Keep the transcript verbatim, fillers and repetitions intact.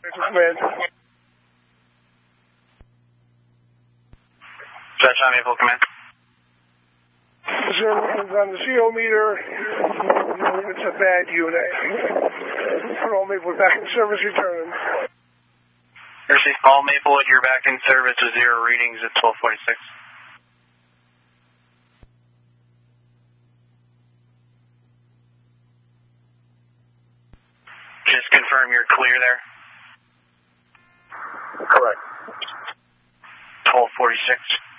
Command. Touchdown Maple Command. Observations on the C O meter. It's a bad unit. All Maple back in service returning. Receive all Maplewood, you're back in service with zero readings at twelve forty-six. Just confirm you're clear there. Correct. twelve forty-six.